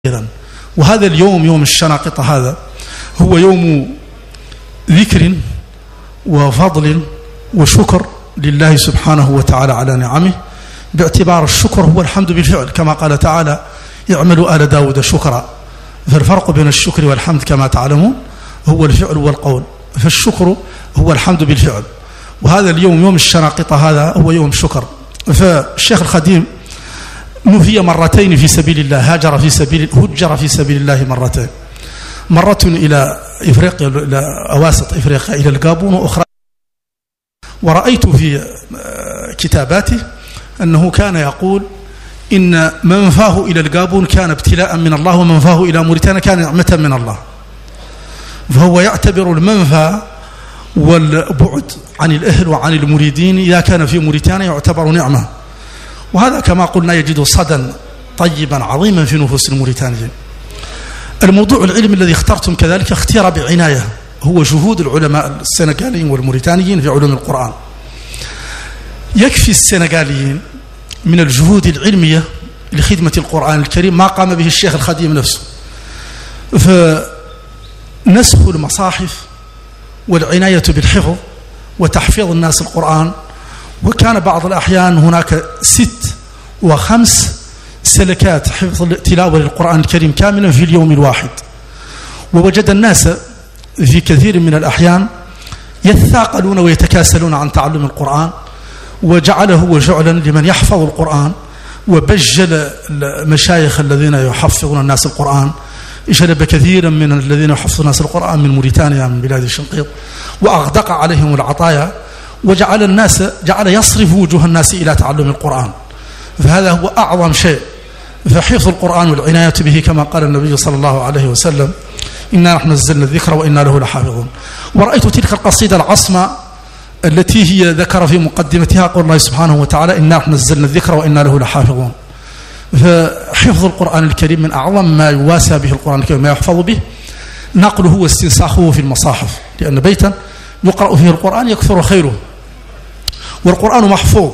وهذا اليوم يوم الشناقطة هذا هو يوم ذكر وفضل وشكر لله سبحانه وتعالى على نعمه، باعتبار الشكر هو الحمد بالفعل، كما قال تعالى: اعملوا آل داود شكرا. فالفرق بين الشكر والحمد كما تعلمون هو الفعل والقول، فالشكر هو الحمد بالفعل. وهذا اليوم يوم الشناقطة هذا هو يوم شكر. فالشيخ الخديم نفي مرتين في سبيل الله، هجر في سبيل الله مرتين، مرة إلى إفريقيا، إلى أواسط إفريقيا، إلى الجابون، وأخرى. ورأيت في كتاباته أنه كان يقول إن منفاه إلى الجابون كان ابتلاء من الله، ومنفاه إلى موريتانيا كان نعمة من الله. فهو يعتبر المنفى والبعد عن الأهل وعن المريدين إذا كان في موريتانيا يعتبر نعمة، وهذا كما قلنا يجد صدى طيبا عظيما في نفوس الموريتانيين. الموضوع العلمي الذي اخترتم كذلك اختير بعناية، هو جهود العلماء السنغاليين والموريتانيين في علوم القرآن. يكفي السنغاليين من الجهود العلمية لخدمة القرآن الكريم ما قام به الشيخ الخديم نفسه، فنسخ المصاحف والعناية بالحفظ وتحفيظ الناس القرآن. وكان بعض الأحيان هناك 6 و5 سلكات حفظ تلاوة للقرآن الكريم كاملا في اليوم الواحد. ووجد الناس في كثير من الأحيان يتثاقلون ويتكاسلون عن تعلم القرآن، وجعله جعلا لمن يحفظ القرآن. وبجل المشايخ الذين يحفظون الناس القرآن، جلب كثيرا من الذين يحفظون الناس القرآن من موريتانيا، من بلاد الشنقيط، وأغدق عليهم العطايا، جعل يصرف وجوه الناس إلى تعلم القرآن. فهذا هو أعظم شيء، فحفظ القرآن والعناية به كما قال النبي صلى الله عليه وسلم: إنا نحن نزلنا الذكر وإنا له لحافظون. ورأيت تلك القصيدة العصمة التي هي ذكر في مقدمتها قول الله سبحانه وتعالى: إنا نحن نزلنا الذكر وإنا له لحافظون. فحفظ القرآن الكريم من أعظم ما يواسى به القرآن الكريم، ما يحفظ به نقله واستنساخه في المصاحف، لأن بيتا يقرأ فيه القرآن يكثر خيره. والقرآن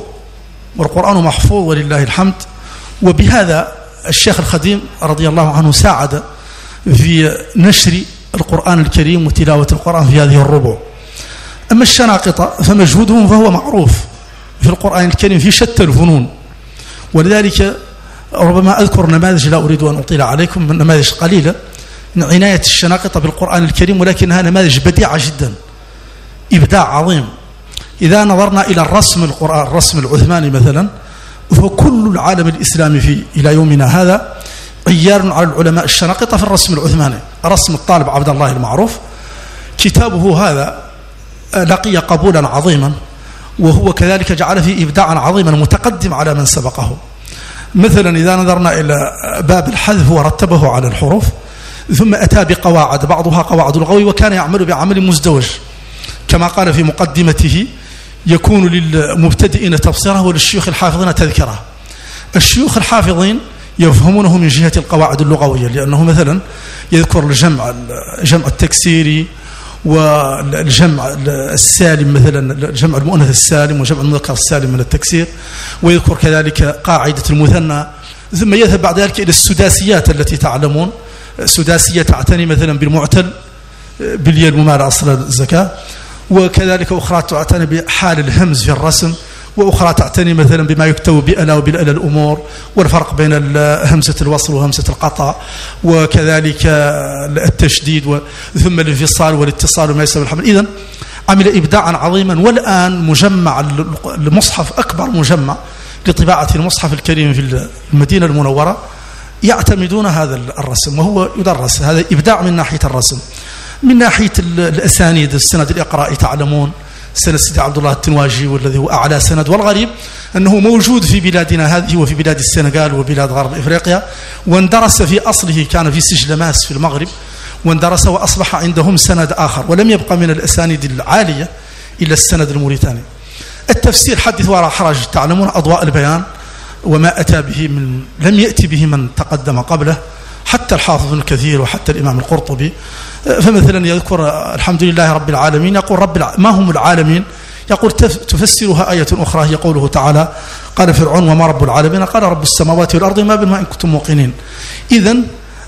محفوظ ولله الحمد. وبهذا الشيخ الخديم رضي الله عنه ساعد في نشر القرآن الكريم وتلاوة القرآن في هذه الربع. أما الشناقطة فمجهودهم فهو معروف في القرآن الكريم في شتى الفنون، ولذلك ربما أذكر نماذج، لا أريد أن أطيل عليكم، من نماذج قليلة من عناية الشناقطة بالقرآن الكريم، ولكنها نماذج بديعة جدا، إبداع عظيم. إذا نظرنا إلى الرسم العثماني مثلا، فكل العالم الإسلامي إلى يومنا هذا عيار على العلماء الشناقطة في الرسم العثماني. رسم الطالب عبد الله المعروف، كتابه هذا لقي قبولا عظيما، وهو كذلك جعل فيه إبداعا عظيما متقدم على من سبقه. مثلا إذا نظرنا إلى باب الحذف ورتبه على الحروف، ثم أتى بقواعد بعضها قواعد الغوي، وكان يعمل بعمل مزدوج كما قال في مقدمته: يكون للمبتدئين تبصرة وللشيوخ الحافظين تذكرة. الشيوخ الحافظين يفهمونه من جهة القواعد اللغوية، لأنه مثلا يذكر الجمع التكسيري والجمع السالم، مثلا الجمع المؤنث السالم وجمع المذكر السالم من التكسير، ويذكر كذلك قاعدة المثنى. ثم يذهب بعد ذلك إلى السداسيات التي تعلمون، سداسية تعتني مثلا بالمعتل بالياء الممالة أصل الزكاة، وكذلك أخرى تعتني بحال الهمز في الرسم، وأخرى تعتني مثلا بما يكتب بألا وبالألا الأمور، والفرق بين همزة الوصل وهمزة القطع، وكذلك التشديد، ثم الانفصال والاتصال وما يسمى بالحمل. إذن عمل إبداعا عظيما. والآن مجمع المصحف، أكبر مجمع لطباعة المصحف الكريم في المدينة المنورة، يعتمدون هذا الرسم، وهو يدرس. هذا إبداع من ناحية الرسم. من ناحية الأسانيد، السند الإقرائي تعلمون سند سيدي عبد الله التنواجي، والذي هو أعلى سند. والغريب أنه موجود في بلادنا هذه وفي بلاد السنغال وبلاد غرب إفريقيا، واندرس في أصله كان في سجلماس في المغرب، واندرس وأصبح عندهم سند آخر، ولم يبقى من الأسانيد العالية إلا السند الموريتاني. التفسير حدث ولا حرج، تعلمون أضواء البيان وما أتى به لم يأتي به من تقدم قبله، حتى الحافظ ابن كثير وحتى الإمام القرطبي. فمثلا يذكر الحمد لله رب العالمين، يقول ما هم العالمين؟ يقول تفسرها آية أخرى هي قوله تعالى: قال فرعون وما رب العالمين؟ قال رب السماوات والأرض ما بينهما إن كنتم موقنين. إذن